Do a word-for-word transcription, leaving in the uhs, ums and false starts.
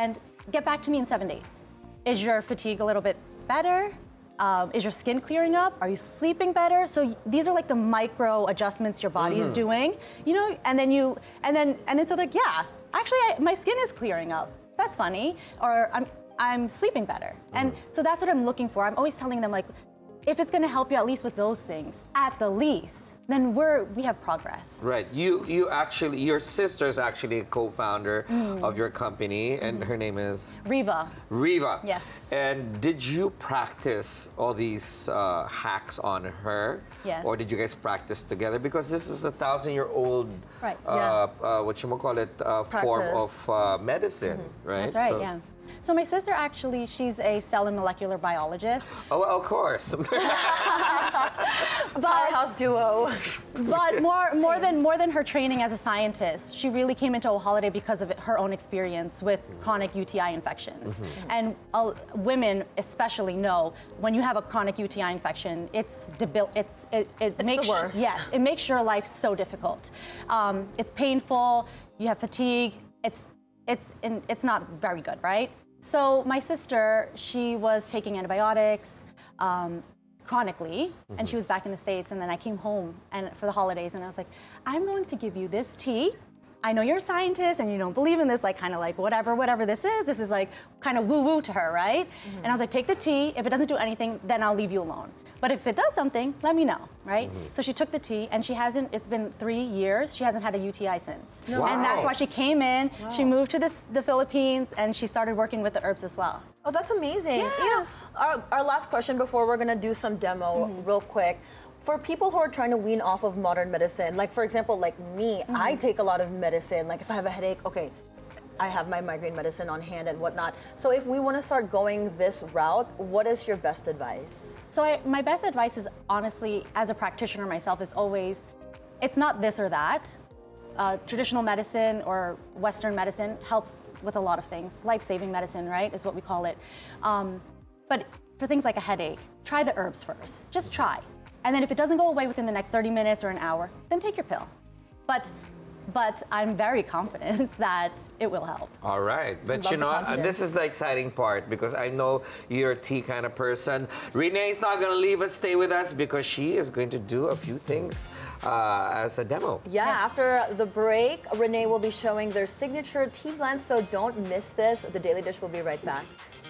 and get back to me in seven days. Is your fatigue a little bit better? Um, is your skin clearing up? Are you sleeping better? So these are like the micro adjustments your body mm-hmm. is doing, you know, and then you, and then, and it's like, yeah, actually I, my skin is clearing up. That's funny. Or I'm, I'm sleeping better. Mm-hmm. And so that's what I'm looking for. I'm always telling them like, if it's gonna help you at least with those things, at the least, then we're, we have progress. Right, you you actually, your sister's actually a co-founder mm. of your company, and mm. her name is? Riva. Riva. Yes. And did you practice all these uh, hacks on her? Yes. Or did you guys practice together? Because this is a thousand-year-old, right. uh, yeah. uh, what you call it, uh, form of uh, medicine, mm-hmm. right? That's right, so, yeah. So my sister actually, she's a cell and molecular biologist. Oh, well, of course. Powerhouse duo. But more, more than more than her training as a scientist, she really came into Holiday because of her own experience with chronic U T I infections. Mm-hmm. And uh, women especially know when you have a chronic U T I infection, it's debil- It's it, it it's makes the worst. Yes, it makes your life so difficult. Um, it's painful. You have fatigue. It's it's in, it's not very good, right? So my sister, she was taking antibiotics um, chronically, mm-hmm. and she was back in the States, and then I came home and for the holidays, and I was like, I'm going to give you this tea. I know you're a scientist and you don't believe in this, like kind of like whatever, whatever this is, this is like kind of woo-woo to her, right? Mm-hmm. And I was like, take the tea. If it doesn't do anything, then I'll leave you alone. But if it does something, let me know, right? Mm-hmm. So she took the tea, and she hasn't, it's been three years, she hasn't had a U T I since. No. Wow. And that's why she came in, wow. she moved to this, the Philippines, and she started working with the herbs as well. Oh, that's amazing. Yeah. You know, our, our last question before we're gonna do some demo mm-hmm. real quick. For people who are trying to wean off of modern medicine, like for example, like me, mm-hmm. I take a lot of medicine. Like if I have a headache, okay, I have my migraine medicine on hand and whatnot. So if we want to start going this route, what is your best advice? So I, my best advice is honestly, as a practitioner myself, is always, it's not this or that. Uh, traditional medicine or Western medicine helps with a lot of things. Life-saving medicine, right, is what we call it. Um, but for things like a headache, try the herbs first. Just try. And then if it doesn't go away within the next thirty minutes or an hour, then take your pill. But But I'm very confident that it will help. All right. But you know, uh, this is the exciting part because I know you're a tea kind of person. Renee's not going to leave us, stay with us because she is going to do a few things uh, as a demo. Yeah, yeah, after the break, Renee will be showing their signature tea blend, so don't miss this. The Daily Dish will be right back.